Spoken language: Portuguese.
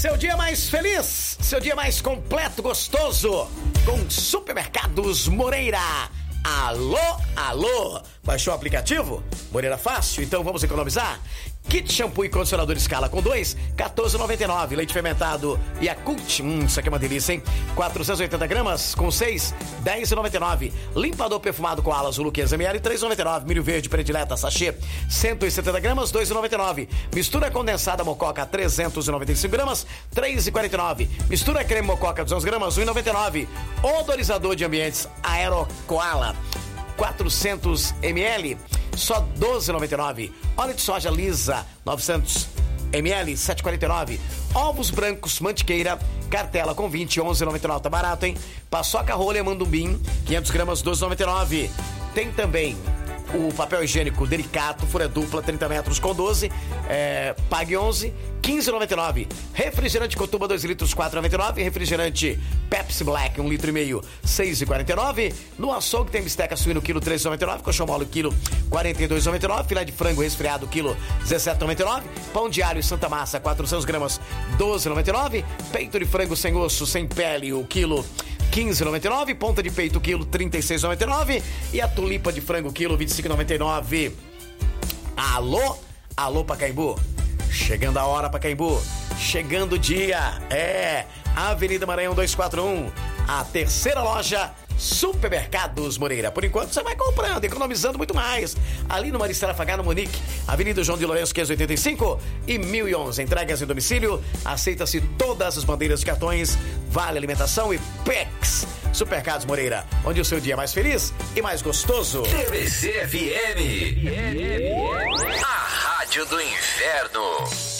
Seu dia mais feliz, seu dia mais completo, gostoso, com Supermercados Moreira. Alô, alô, baixou o aplicativo? Moreira Fácil, então vamos economizar? Kit shampoo e condicionador Escala com 2, R$14,99. Leite fermentado Yakult, isso aqui é uma delícia, hein? 480 gramas com 6, R$10,99. Limpador perfumado com alas Zulu 500ml, R$3,99. Milho verde predileta sachê, 170 gramas, R$2,99. Mistura condensada Mococa 395 gramas, R$3,49. Mistura creme Mococa 200 gramas, R$1,99. Odorizador de ambientes Aero Koala 400 ml, só R$12,99. Óleo de soja lisa 900 ml, R$7,49. Ovos brancos Mantiqueira cartela com 20, R$11,99. Tá barato, hein? Paçoca rolha Mandumbim 500 gramas, R$12,99. Tem também o papel higiênico Delicato, fura dupla, 30 metros com 12, pague 11, R$15,99. Refrigerante Cotuba 2 litros, R$4,99. Refrigerante Pepsi Black 1,5 litro, R$6,49. No açougue tem bisteca suíno quilo, R$3,99. Coxão mole quilo, R$42,99. Filé de frango resfriado quilo, R$17,99. Pão de alho Santa Massa 400 gramas, R$12,99. Peito de frango sem osso, sem pele, o quilo, R$15,99. Ponta de peito quilo, R$36,99. E a tulipa de frango quilo, R$25,99. Alô, alô Pacaembu. Chegando a hora, Pacaembu. Chegando o dia. Avenida Maranhão 241. A terceira loja Supermercados Moreira. Por enquanto você vai comprando, economizando muito mais. Ali no Maristela Fagá, no Monique, Avenida João de Lourenço 585 e 1011. Entregas em domicílio. Aceita-se todas as bandeiras de cartões, Vale Alimentação e PEX. Supermercados Moreira, onde o seu dia é mais feliz e mais gostoso. TBC FM, a rádio do inferno.